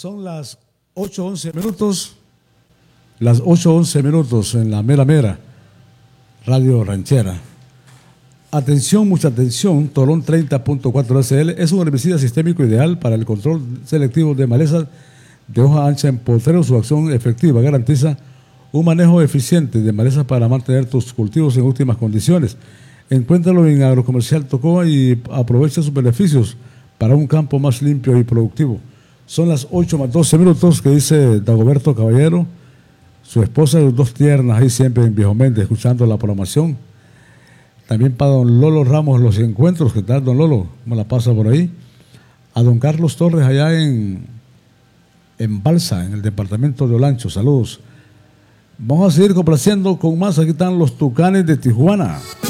Son las 8:11 minutos. Las 8:11 minutos en la mera Radio Ranchera. Atención, mucha atención. Tolón 30.4 SL es un herbicida sistémico ideal para el control selectivo de malezas de hoja ancha en potreros. Su acción efectiva garantiza un manejo eficiente de malezas para mantener tus cultivos en óptimas condiciones. Encuéntralo en Agrocomercial Tocoa y aprovecha sus beneficios para un campo más limpio y productivo. Son las 8:12 minutos que dice Dagoberto Caballero, su esposa y los dos tiernas ahí siempre en Viejo Méndez escuchando la programación. También para don Lolo Ramos los encuentros. ¿Qué tal, don Lolo? ¿Cómo la pasa por ahí? A don Carlos Torres allá en Balsa, en el departamento de Olancho. Saludos. Vamos a seguir complaciendo con más. Aquí están los Tucanes de Tijuana.